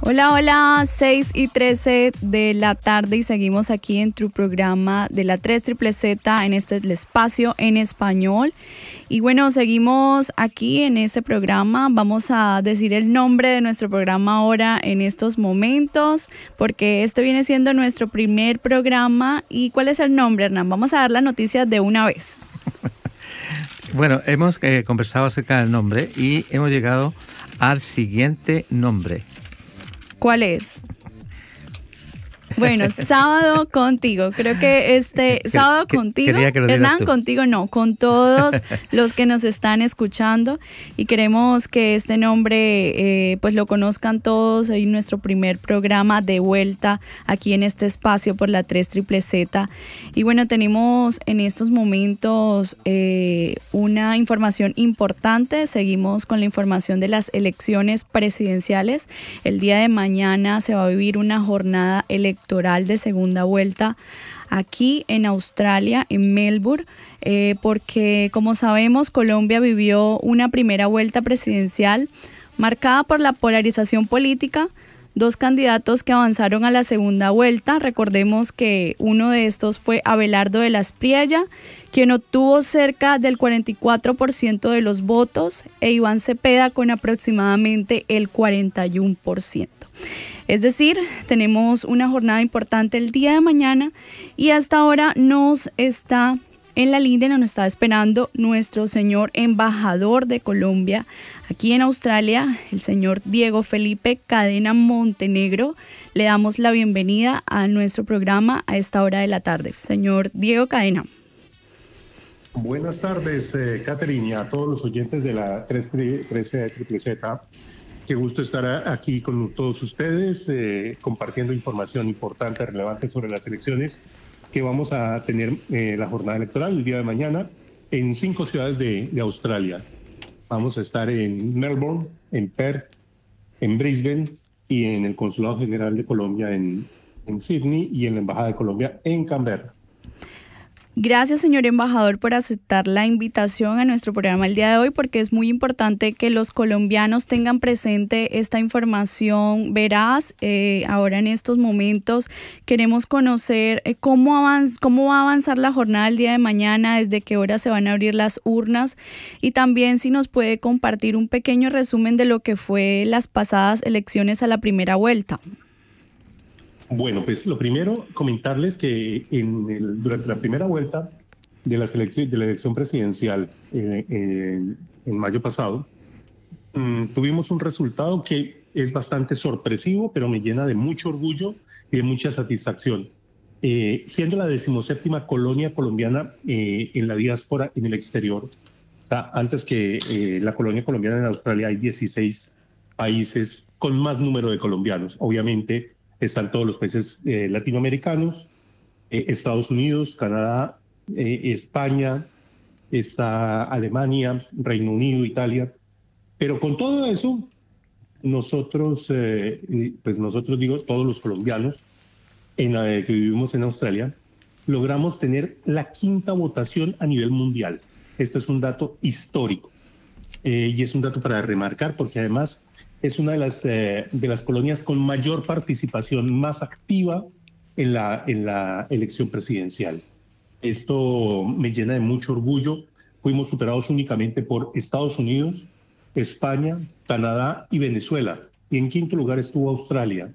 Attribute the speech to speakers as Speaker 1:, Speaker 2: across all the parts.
Speaker 1: Hola, hola, 6:13 de la tarde y seguimos aquí en tu programa de la 3ZZZ en este espacio en español. Y bueno, seguimos aquí en este programa. Vamos a decir el nombre de nuestro programa ahora en estos momentos, porque este viene siendo nuestro primer programa. ¿Y cuál es el nombre, Hernán? Vamos a dar las noticias de una vez.
Speaker 2: Bueno, hemos conversado acerca del nombre y hemos llegado al siguiente nombre.
Speaker 1: ¿Cuál es? Bueno, Sábado Contigo. Creo que Sábado Contigo, Hernán, contigo no, con todos los que nos están escuchando, y queremos que este nombre pues lo conozcan todos en nuestro primer programa de vuelta aquí en este espacio por la 3ZZZ. Y bueno, tenemos en estos momentos una información importante. Seguimos con la información de las elecciones presidenciales. El día de mañana se va a vivir una jornada electoral de segunda vuelta aquí en Australia, en Melbourne, porque como sabemos Colombia vivió una primera vuelta presidencial marcada por la polarización política. Dos candidatos que avanzaron a la segunda vuelta. Recordemos que uno de estos fue Abelardo de la Espriella, quien obtuvo cerca del 44% de los votos, e Iván Cepeda con aproximadamente el 41%. Es decir, tenemos una jornada importante el día de mañana, y hasta ahora nos está en la línea, nos está esperando nuestro señor embajador de Colombia aquí en Australia, el señor Diego Felipe Cadena Montenegro. Le damos la bienvenida a nuestro programa a esta hora de la tarde. Señor Diego Cadena.
Speaker 3: Buenas tardes, Catherine, y a todos los oyentes de la 3ZZZ. Qué gusto estar aquí con todos ustedes, compartiendo información importante, relevante sobre las elecciones que vamos a tener la jornada electoral el día de mañana en 5 ciudades de Australia. Vamos a estar en Melbourne, en Perth, en Brisbane y en el Consulado General de Colombia en Sydney, y en la Embajada de Colombia en Canberra.
Speaker 1: Gracias, señor embajador, por aceptar la invitación a nuestro programa el día de hoy, porque es muy importante que los colombianos tengan presente esta información veraz. Ahora en estos momentos queremos conocer cómo va a avanzar la jornada el día de mañana, desde qué hora se van a abrir las urnas, y también si nos puede compartir un pequeño resumen de lo que fue las pasadas elecciones a la primera vuelta.
Speaker 3: Bueno, pues lo primero, comentarles que durante la primera vuelta de la elección presidencial en mayo pasado, tuvimos un resultado que es bastante sorpresivo, pero me llena de mucho orgullo y de mucha satisfacción. Siendo la 17ª colonia colombiana en la diáspora en el exterior, antes que la colonia colombiana en Australia hay 16 países con más número de colombianos. Obviamente están todos los países latinoamericanos, Estados Unidos, Canadá, España, está Alemania, Reino Unido, Italia. Pero con todo eso, nosotros digo, todos los colombianos que vivimos en Australia, logramos tener la 5ª votación a nivel mundial. Esto es un dato histórico, y es un dato para remarcar, porque además es una de las colonias con mayor participación, más activa en la elección presidencial. Esto me llena de mucho orgullo. Fuimos superados únicamente por Estados Unidos, España, Canadá y Venezuela. Y en 5º lugar estuvo Australia.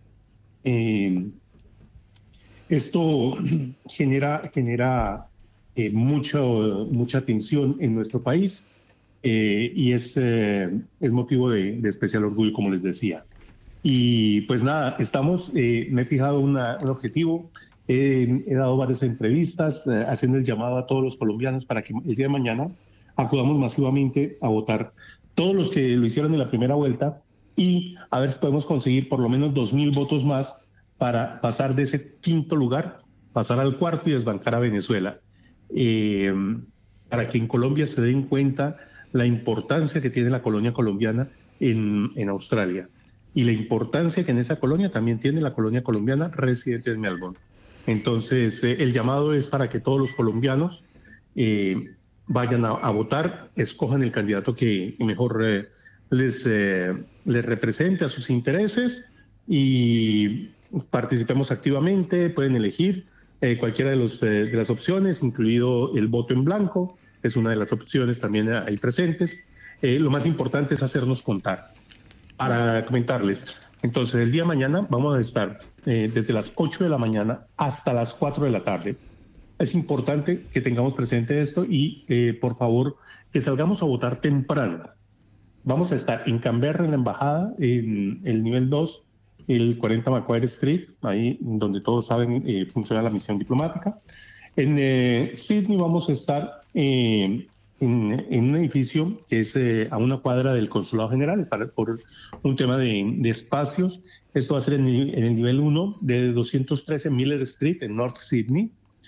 Speaker 3: Esto genera mucha atención en nuestro país. Y es motivo de especial orgullo, como les decía. Y pues nada, me he fijado un objetivo, he dado varias entrevistas, haciendo el llamado a todos los colombianos para que el día de mañana acudamos masivamente a votar. Todos los que lo hicieron en la primera vuelta, y a ver si podemos conseguir por lo menos 2,000 votos más para pasar de ese 5º lugar, pasar al 4º y desbancar a Venezuela. Para que en Colombia se den cuenta la importancia que tiene la colonia colombiana en Australia, y la importancia que en esa colonia también tiene la colonia colombiana residente en Melbourne. Entonces, el llamado es para que todos los colombianos vayan a votar, escojan el candidato que mejor les represente a sus intereses, y participemos activamente. Pueden elegir cualquiera de las opciones, incluido el voto en blanco, es una de las opciones también ahí presentes. Lo más importante es hacernos contar. Para comentarles, entonces el día de mañana vamos a estar desde las 8 de la mañana hasta las 4 de la tarde. Es importante que tengamos presente esto y por favor que salgamos a votar temprano. Vamos a estar en Canberra, en la embajada, en el nivel 2, el 40 Macquarie Street, ahí donde todos saben funciona la misión diplomática. En Sydney vamos a estar en un edificio que es a una cuadra del Consulado General por un tema de espacios. Esto va a ser en el nivel 1 de 213 Miller Street en North Sydney.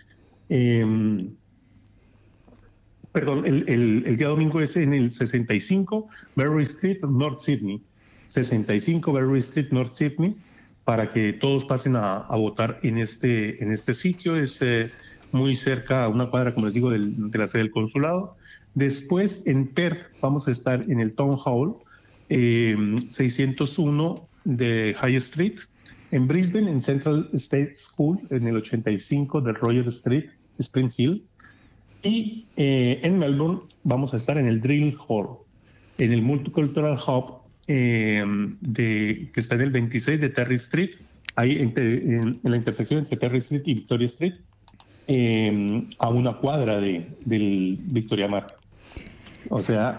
Speaker 3: Perdón, el día domingo es en el 65 Berry Street, North Sydney. 65 Berry Street, North Sydney, para que todos pasen a votar en este sitio. Es muy cerca, a una cuadra, como les digo, de la sede del consulado. Después, en Perth, vamos a estar en el Town Hall, 601 de High Street. En Brisbane, en Central State School, en el 85 de Royal Street, Spring Hill. Y en Melbourne vamos a estar en el Drill Hall, en el Multicultural Hub, que está en el 26 de Terry Street, ahí en la intersección entre Terry Street y Victoria Street, a una cuadra del Victoria Mark. O sea,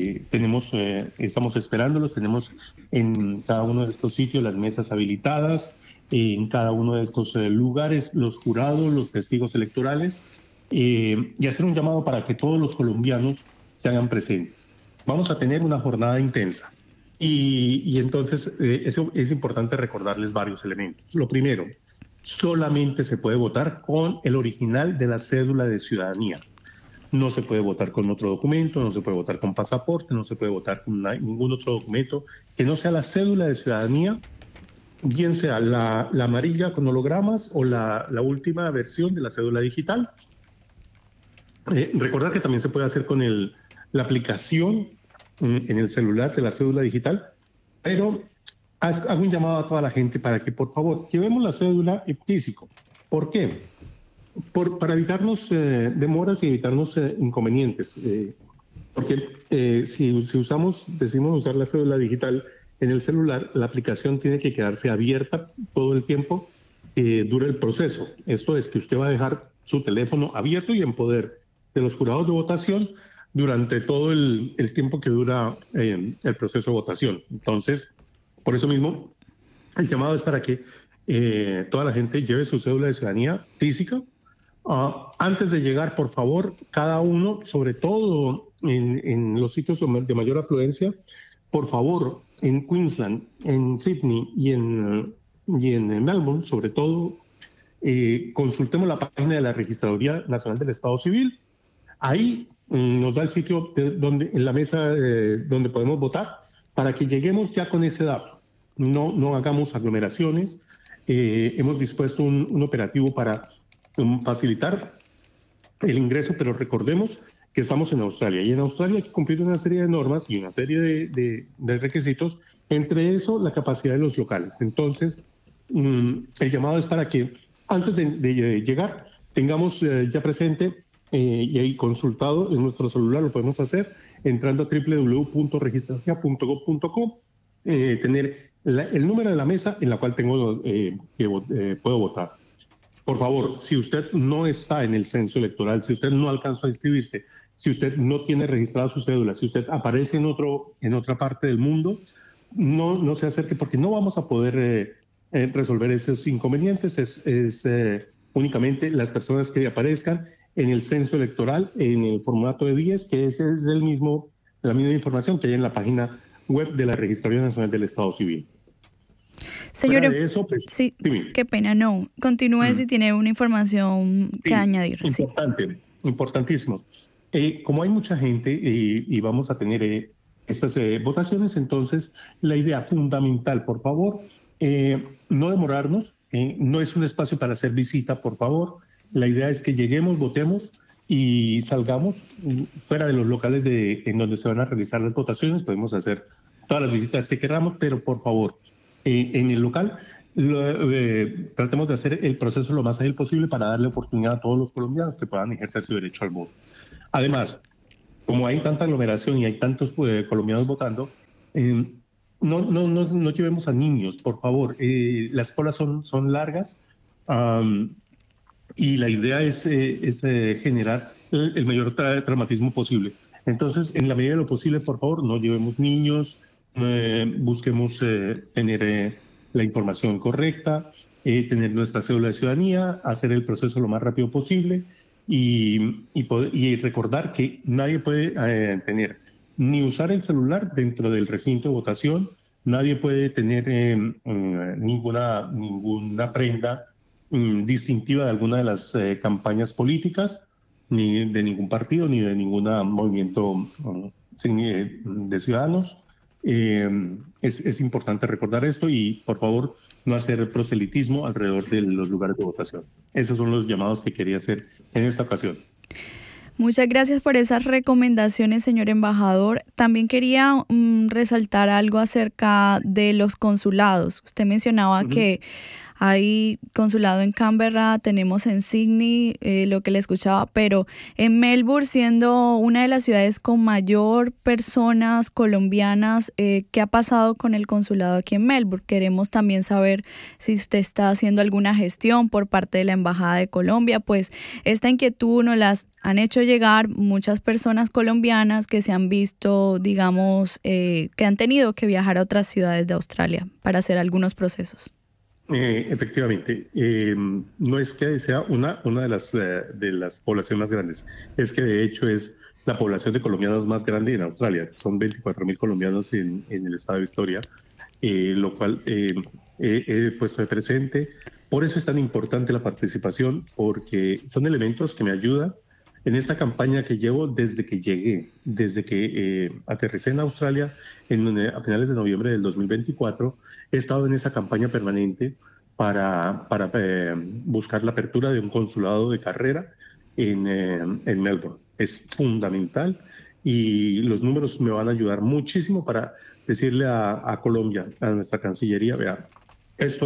Speaker 3: estamos esperándolos, tenemos en cada uno de estos sitios las mesas habilitadas, en cada uno de estos lugares los jurados, los testigos electorales, y hacer un llamado para que todos los colombianos se hagan presentes. Vamos a tener una jornada intensa y entonces eso es importante recordarles varios elementos. Lo primero, solamente se puede votar con el original de la cédula de ciudadanía. No se puede votar con otro documento, no se puede votar con pasaporte, no se puede votar con ningún otro documento que no sea la cédula de ciudadanía, bien sea la amarilla con hologramas o la última versión de la cédula digital. Recordar que también se puede hacer con la aplicación en el celular de la cédula digital, pero hago un llamado a toda la gente para que por favor llevemos la cédula en físico. ¿Por qué? Para evitarnos demoras y evitarnos inconvenientes. Porque si decidimos usar la cédula digital en el celular, la aplicación tiene que quedarse abierta todo el tiempo que dura el proceso. Esto es que usted va a dejar su teléfono abierto y en poder de los jurados de votación durante todo el tiempo que dura el proceso de votación. Entonces, por eso mismo, el llamado es para que toda la gente lleve su cédula de ciudadanía física. Antes de llegar, por favor, cada uno, sobre todo en los sitios de mayor afluencia, por favor, en Queensland, en Sydney y en Melbourne, sobre todo, consultemos la página de la Registraduría Nacional del Estado Civil. Ahí nos da el sitio en la mesa donde podemos votar para que lleguemos ya con ese dato. No hagamos aglomeraciones. Hemos dispuesto un operativo para facilitar el ingreso, pero recordemos que estamos en Australia y en Australia hay que cumplir una serie de normas y una serie de requisitos, entre eso la capacidad de los locales. Entonces, el llamado es para que antes de llegar tengamos ya presente y ahí consultado en nuestro celular, lo podemos hacer entrando a www.registrancia.gov.com, tener el número de la mesa en la cual puedo votar. Por favor, si usted no está en el censo electoral, si usted no alcanzó a inscribirse, si usted no tiene registrada su cédula, si usted aparece en otra parte del mundo, no se acerque porque no vamos a poder resolver esos inconvenientes. Es únicamente las personas que aparezcan en el censo electoral, en el formato de 10, que es la misma información que hay en la página web de la Registraduría Nacional del Estado Civil.
Speaker 1: Señor,
Speaker 3: eso, pues,
Speaker 1: sí, qué pena, no. Continúe si tiene una información que añadir.
Speaker 3: Importante, importantísimo. Como hay mucha gente y vamos a tener estas votaciones, entonces la idea fundamental, por favor, no demorarnos, no es un espacio para hacer visita, por favor. La idea es que lleguemos, votemos y salgamos fuera de los locales en donde se van a realizar las votaciones. Podemos hacer todas las visitas que queramos, pero por favor, En el local, tratemos de hacer el proceso lo más ágil posible para darle oportunidad a todos los colombianos que puedan ejercer su derecho al voto. Además, como hay tanta aglomeración y hay tantos colombianos votando, no llevemos a niños, por favor. Las colas son largas y la idea es generar el mayor traumatismo posible. Entonces, en la medida de lo posible, por favor, no llevemos niños, busquemos tener la información correcta, tener nuestra cédula de ciudadanía, hacer el proceso lo más rápido posible y recordar que nadie puede tener ni usar el celular dentro del recinto de votación, nadie puede tener ninguna prenda distintiva de alguna de las campañas políticas, ni de ningún partido, ni de ningún movimiento de ciudadanos. Es importante recordar esto y, por favor, no hacer proselitismo alrededor de los lugares de votación. Esos son los llamados que quería hacer en esta ocasión.
Speaker 1: Muchas gracias por esas recomendaciones, señor embajador. También quería resaltar algo acerca de los consulados. Usted mencionaba que hay consulado en Canberra, tenemos en Sydney, lo que le escuchaba, pero en Melbourne, siendo una de las ciudades con mayor personas colombianas, ¿qué ha pasado con el consulado aquí en Melbourne? Queremos también saber si usted está haciendo alguna gestión por parte de la Embajada de Colombia, pues esta inquietud nos las han hecho llegar muchas personas colombianas que se han visto, digamos, que han tenido que viajar a otras ciudades de Australia para hacer algunos procesos.
Speaker 3: Efectivamente, no es que sea una de las poblaciones más grandes, es que de hecho es la población de colombianos más grande en Australia. Son 24.000 colombianos en el estado de Victoria, lo cual he puesto de presente. Por eso es tan importante la participación, porque son elementos que me ayudan en esta campaña que llevo desde que llegué, desde que aterricé en Australia a finales de noviembre del 2024. He estado en esa campaña permanente para buscar la apertura de un consulado de carrera en Melbourne. Es fundamental y los números me van a ayudar muchísimo para decirle a Colombia, a nuestra Cancillería, vea, este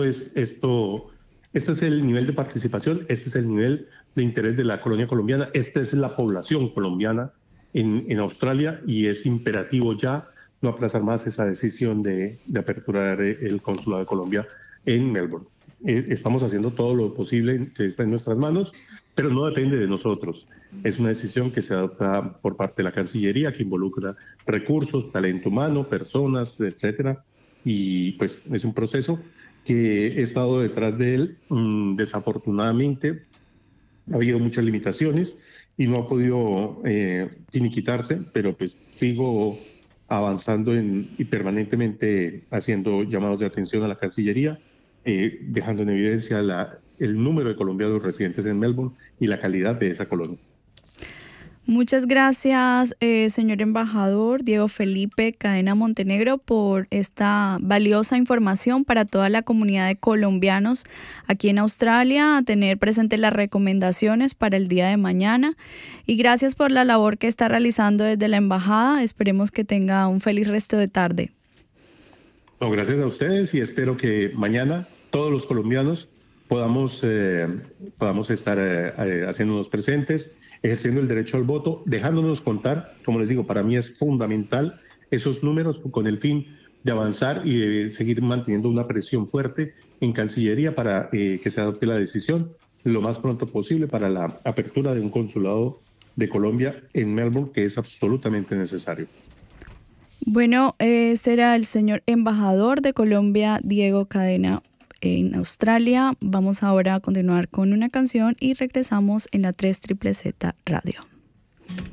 Speaker 3: es el nivel de participación, este es el nivel de interés de la colonia colombiana, esta es la población colombiana en Australia y es imperativo ya no aplazar más esa decisión de aperturar el consulado de Colombia en Melbourne. Estamos haciendo todo lo posible que está en nuestras manos, pero no depende de nosotros. Es una decisión que se adopta por parte de la Cancillería, que involucra recursos, talento humano, personas, etcétera. Y pues es un proceso que he estado detrás de él. Desafortunadamente, ha habido muchas limitaciones y no ha podido finiquitarse, pero pues sigo avanzando y permanentemente haciendo llamados de atención a la Cancillería, dejando en evidencia el número de colombianos residentes en Melbourne y la calidad de esa colonia.
Speaker 1: Muchas gracias, señor embajador Diego Felipe Cadena Montenegro, por esta valiosa información para toda la comunidad de colombianos aquí en Australia, a tener presentes las recomendaciones para el día de mañana. Y gracias por la labor que está realizando desde la embajada. Esperemos que tenga un feliz resto de tarde.
Speaker 3: No, gracias a ustedes y espero que mañana todos los colombianos podamos estar haciéndonos presentes, ejerciendo el derecho al voto, dejándonos contar. Como les digo, para mí es fundamental esos números con el fin de avanzar y de seguir manteniendo una presión fuerte en Cancillería para que se adopte la decisión lo más pronto posible para la apertura de un consulado de Colombia en Melbourne, que es absolutamente necesario.
Speaker 1: Bueno, será el señor embajador de Colombia, Diego Cadena, en Australia. Vamos ahora a continuar con una canción y regresamos en la 3ZZZ Radio.